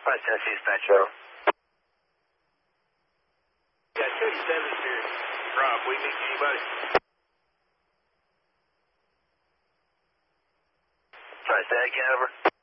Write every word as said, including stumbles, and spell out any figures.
Five Tennessee Dispatcher. Got thirty-seven here. Rob, we need anybody? Sorry, say that again, over.